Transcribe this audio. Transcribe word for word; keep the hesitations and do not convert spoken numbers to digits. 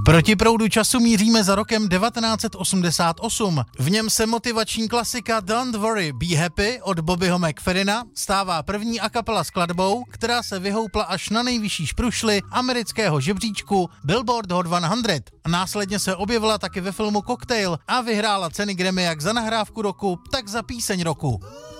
Proti proudu času míříme za rokem devatenáct set osmdesát osm. V něm se motivační klasika Don't Worry, Be Happy od Bobbyho McFerrina stává první a cappella skladbou, která se vyhoupla až na nejvyšší šprušly amerického žebříčku Billboard Hot sto. Následně se objevila taky ve filmu Cocktail a vyhrála ceny Grammy jak za nahrávku roku, tak za píseň roku.